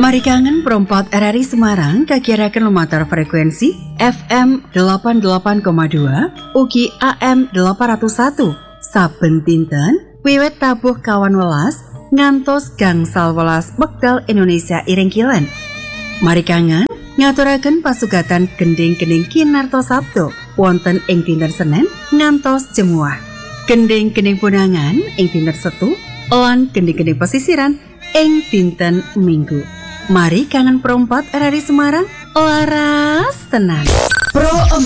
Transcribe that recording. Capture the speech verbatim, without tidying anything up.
Mari kangen perempat R R I Semarang kakirakan lumatar frekuensi F M delapan puluh delapan koma dua ugi A M delapan nol satu saben dinten wiwit tabuh kawan welas ngantos gangsal welas wekdal Indonesia iring kilen. Mari kangen ngaturaken pasugatan gending-gending kinarto Sabtu wonten ing dinten Senin ngantos Jemuah. Gending-gending punangan ing dinten Setu lan gending-gending pesisiran ing dinten Minggu. Mari kangen perempat R R I Semarang laras tenan. Pro